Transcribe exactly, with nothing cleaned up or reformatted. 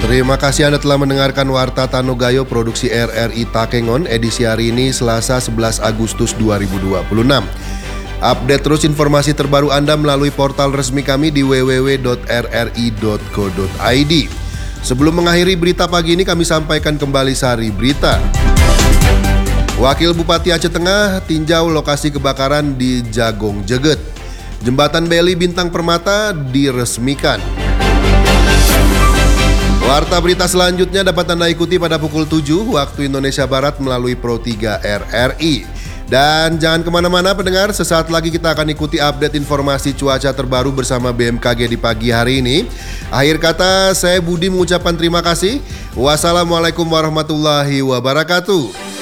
Terima kasih Anda telah mendengarkan Warta Tanogayo Produksi R R I Takengon edisi hari ini Selasa sebelas Agustus dua ribu dua puluh enam. Update terus informasi terbaru Anda melalui portal resmi kami di w w w dot r r i dot co dot i d. Sebelum mengakhiri berita pagi ini kami sampaikan kembali sari berita. Wakil Bupati Aceh Tengah tinjau lokasi kebakaran di Jagong Jeget. Jembatan Beli Bintang Permata diresmikan. Warta berita selanjutnya dapat Anda ikuti pada pukul tujuh waktu Indonesia Barat melalui Pro tiga R R I. Dan jangan kemana-mana pendengar, sesaat lagi kita akan ikuti update informasi cuaca terbaru bersama B M K G di pagi hari ini. Akhir kata, saya Budi mengucapkan terima kasih. Wassalamualaikum warahmatullahi wabarakatuh.